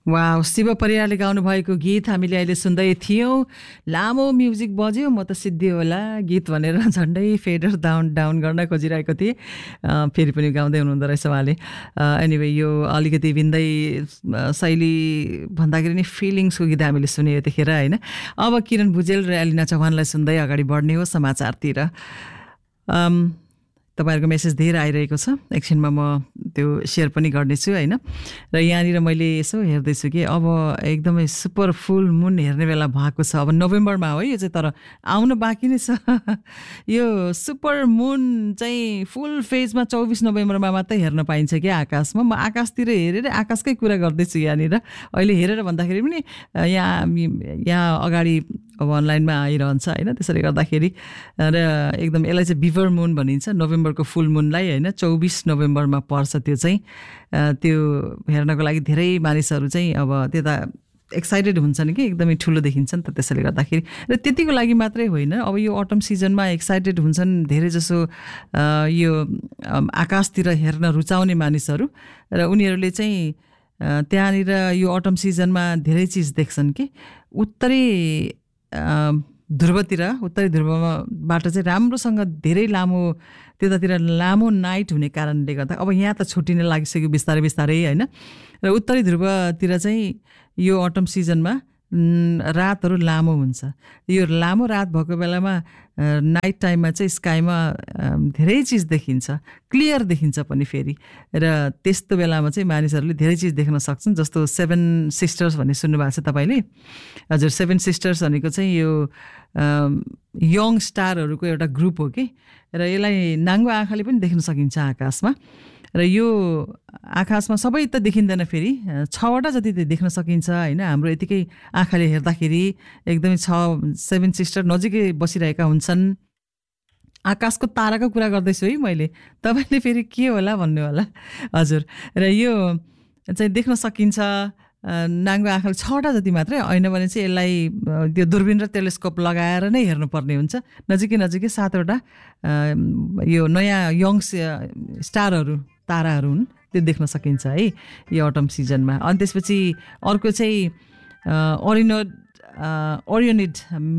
Wow, Shiv परियारले गाउनु भएको गीत हामीले अहिले सुन्दै थियौँ। लामो म्युजिक बज्यो, म त सिद्धियो होला गीत भनेर झन्डै फेडर डाउन गर्न खोजिरहेको थिएँ। फेरि पनि गाउँदै हुनुहुँदो रहेछ उहाँले। एनिवे यो अलिकति भिन्दै शैली भन्दाखेरि नि फिलिङ्सको गीत हामीले सुन्यो यतिखेर होइन। अब किरण भुजेल र एलिना चौहानलाई सुन्दै अगाडि बढ्ने हो समाचारतिर। तपाईँहरूको मेसेज धेरै आइरहेको छ, एकछिनमा म त्यो सेयर पनि गर्नेछु होइन। र यहाँनिर मैले यसो हेर्दैछु कि अब एकदमै सुपर फुल मुन हेर्ने बेला भएको छ। अब नोभेम्बरमा हो यो चाहिँ, तर आउनु बाँकी नै छ। यो सुपर मुन चाहिँ फुल फेजमा 24 नोभेम्बरमा मात्रै हेर्न पाइन्छ क्या आकाशमा। म आकाशतिर हेरेर आकाशकै कुरा गर्दैछु यहाँनिर। अहिले हेरेर भन्दाखेरि पनि यहाँ अगाडि अब अनलाइनमा आइरहन्छ होइन। त्यसैले गर्दाखेरि र एकदम यसलाई चाहिँ बिभर मुन भनिन्छ, नोभेम्बरको फुल मुनलाई होइन। 24 नोभेम्बरमा पर्छ त्यो चाहिँ। त्यो हेर्नको लागि धेरै मानिसहरू चाहिँ अब त्यता एक्साइटेड हुन्छन् कि एकदमै ठुलो देखिन्छ नि त। त्यसैले गर्दाखेरि र त्यतिको लागि मात्रै होइन, अब यो अटम सिजनमा एक्साइटेड हुन्छन् धेरै जसो यो आकाशतिर हेर्न रुचाउने मानिसहरू। र उनीहरूले चाहिँ त्यहाँनिर यो अटम सिजनमा धेरै चिज देख्छन् कि उत्तरी ध्रुवबाट चाहिँ राम्रोसँग धेरै लामो त्यतातिर लामो नाइट हुने कारणले गर्दा अब यहाँ त छुट्टिन लागिसक्यो बिस्तारै बिस्तारै होइन। र उत्तरी ध्रुवतिर चाहिँ यो अटम सिजनमा रातहरू लामो हुन्छ। यो लामो रात भएको बेलामा नाइट टाइममा चाहिँ स्काईमा धेरै चिज देखिन्छ, क्लियर देखिन्छ पनि फेरि। र त्यस्तो बेलामा चाहिँ मानिसहरूले धेरै चिज देख्न सक्छन्। जस्तो 7 सिस्टर्स भन्ने सुन्नुभएको छ तपाईँले? हजुर, 7 सिस्टर्स भनेको चाहिँ यो यङ स्टारहरूको एउटा ग्रुप हो कि। र यसलाई नाङ्गो आँखाले पनि देख्न सकिन्छ आकाशमा। र यो आकाशमा सबै त देखिँदैन, फेरि 6वटा जति देख्न सकिन्छ होइन। हाम्रो यतिकै आँखाले हेर्दाखेरि एकदमै 7 सिस्टर नजिकै बसिरहेका हुन्छन्। आकाशको ताराको कुरा गर्दैछु है मैले, तपाईँले फेरि के होला भन्नु होला। हजुर, र यो चाहिँ देख्न सकिन्छ नाङ्गो आँखाले 6वटा जति मात्रै होइन भने चाहिँ यसलाई त्यो दूरबीन र टेलिस्कोप लगाएर नै हेर्नुपर्ने हुन्छ। नजिकै 7वटा यो नयाँ यङ स्टारहरू ताराहरू हुन्, त्यो देख्न सकिन्छ है यो अटम सिजनमा। अनि त्यसपछि अर्को चाहिँ ओरियोनिड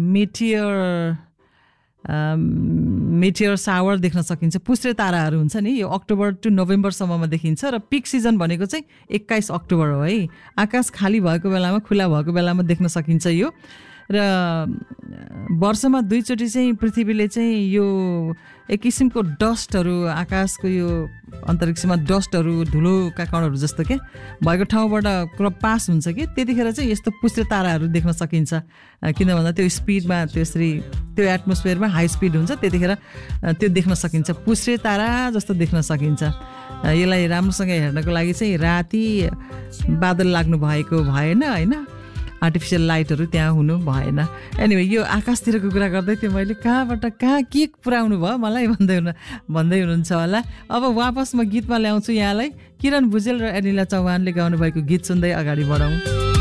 मेटियर सावर देख्न सकिन्छ। पुस्रे ताराहरू हुन्छ नि, यो अक्टोबर टु नोभेम्बरसम्ममा देखिन्छ। र पिक सिजन भनेको चाहिँ 21 अक्टोबर हो है। आकाश खाली भएको बेलामा, खुला भएको बेलामा देख्न सकिन्छ यो। र वर्षमा 2 चोटि चाहिँ पृथ्वीले चाहिँ यो एक किसिमको डस्टहरू, आकाशको यो अन्तरिक्षमा डस्टहरू, धुलोका कणहरू जस्तो के भएको ठाउँबाट पास हुन्छ कि त्यतिखेर चाहिँ यस्तो पुस्रे ताराहरू देख्न सकिन्छ। किन भन्दा त्यो स्पिडमा त्यसरी त्यो एटमोस्फियरमा हाई स्पिड हुन्छ, त्यतिखेर त्यो देख्न सकिन्छ। पुस्रे तारा जस्तो देख्न सकिन्छ। यसलाई राम्रोसँग हेर्नको लागि चाहिँ राति बादल लाग्नु भएको भएन होइन, आर्टिफिसियल लाइटहरू त्यहाँ हुनु भएन। एनिवे यो आकाशतिरको कुरा गर्दै थियो मैले, कहाँबाट कहाँ के पुऱ्याउनु भयो मलाई भन्दै हुनुहुन्छ होला। अब वापस म गीतमा ल्याउँछु यहाँलाई। किरण भुजेल र एलिना चौहानले गाउनु भएको गीत सुन्दै अगाडि बढौँ।